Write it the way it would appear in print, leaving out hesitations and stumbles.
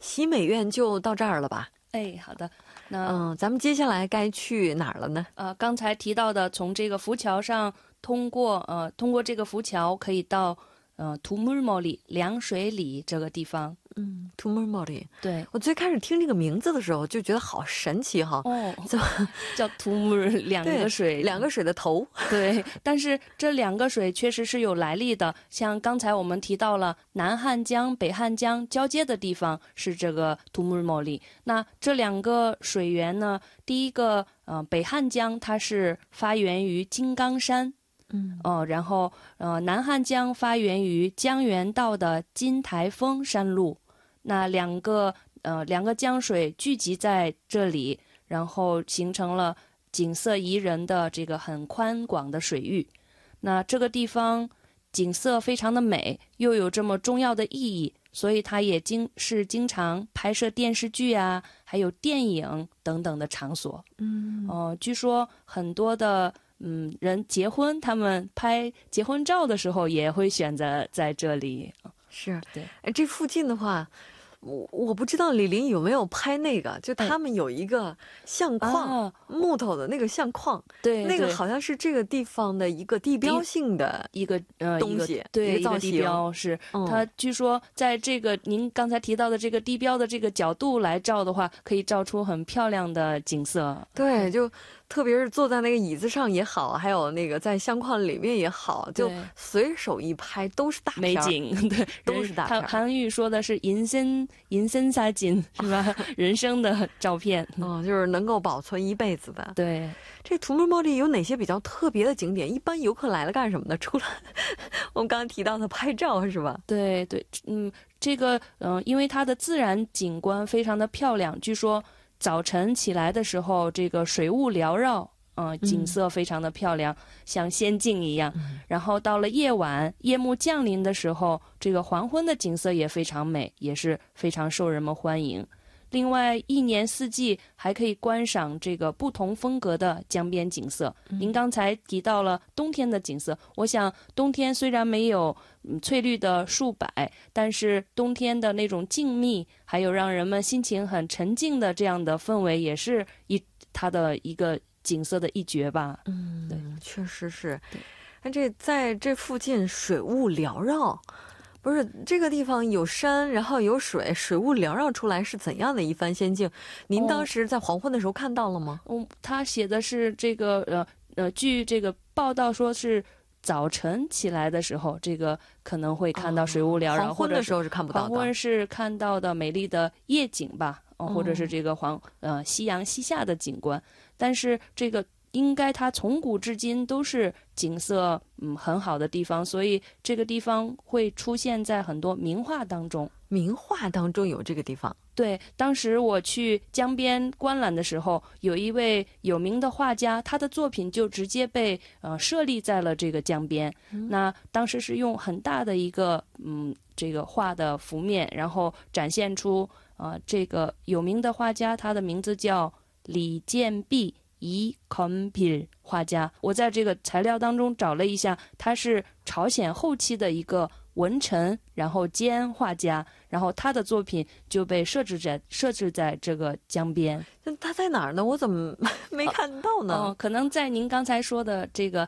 奇美院就到这儿了吧？ 哎，好的。那咱们接下来该去哪儿了呢？ 刚才提到的从这个浮桥上通过这个浮桥可以到두물머리凉水里这个地方。 두물머리。 对， 我最开始听这个名字的时候就觉得好神奇哈。 叫두물两个水， 两个水的头。 对，但是这两个水确实是有来历的，像刚才我们提到了南汉江北汉江交接的地方是这个두물머리。 那这两个水源呢，第一个北汉江它是发源于金刚山，然后南汉江发源于江原道的金台峰山路。那两个江水聚集在这里，然后形成了景色宜人的这个很宽广的水域。那这个地方景色非常的美，又有这么重要的意义，所以它也经常拍摄电视剧啊，还有电影等等的场所。据说很多的人结婚，他们拍结婚照的时候也会选择在这里。 是， 对。 这附近的话，我不知道李林有没有拍那个，就他们有一个相框，木头的那个相框， 对， 那个好像是这个地方的一个地标性的一个东西， 对， 一个地标是它。据说在这个您刚才提到的这个地标的这个角度来照的话，可以照出很漂亮的景色。 对，就特别是坐在那个椅子上也好，还有那个在相框里面也好，就随手一拍都是大片美景。对， 都是大片。 韩语说的是인생사진是吧？人生的照片。 就是能够保存一辈子的。 对， 这두물머리有哪些比较特别的景点？一般游客来了干什么呢？除了我们刚刚提到的拍照是吧？ 对对，这个因为它的自然景观非常的漂亮，据说早晨起来的时候，这个水雾缭绕，景色非常的漂亮，像仙境一样。然后到了夜晚，夜幕降临的时候，这个黄昏的景色也非常美，也是非常受人们欢迎。另外，一年四季还可以观赏这个不同风格的江边景色。您刚才提到了冬天的景色，我想冬天虽然没有翠绿的树柏，但是冬天的那种静谧，还有让人们心情很沉静的这样的氛围，也是它的一个景色的一绝吧。对， 确实是。那在这附近水雾缭绕，不是这个地方有山，然后有水，水雾缭绕出来是怎样的一番仙境？您当时在黄昏的时候看到了吗？ 他写的是这个据这个报道说是早晨起来的时候，这个可能会看到水雾缭绕， 黄昏的时候是看不到的。 黄昏是看到的美丽的夜景吧，或者是这个夕阳西下的景观。但是这个应该它从古至今都是景色很好的地方，所以这个地方会出现在很多名画当中。 名画当中有这个地方？ 对，当时我去江边观览的时候，有一位有名的画家，他的作品就直接被设立在了这个江边。那当时是用很大的一个这个画的幅面，然后展现出这个有名的画家，他的名字叫李建弼이건필画家。我在这个材料当中找了一下，他是朝鲜后期的一个文臣，然后兼画家，然后他的作品就被设置在这个江边。 他在哪儿呢？我怎么没看到呢？ 可能在您刚才说的这个